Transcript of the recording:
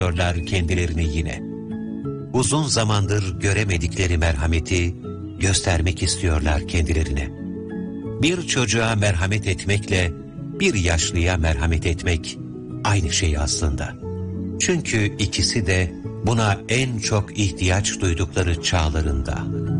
istiyorlar kendilerini yine. Uzun zamandır göremedikleri merhameti göstermek istiyorlar kendilerine. Bir çocuğa merhamet etmekle bir yaşlıya merhamet etmek aynı şey aslında. Çünkü ikisi de buna en çok ihtiyaç duydukları çağlarında.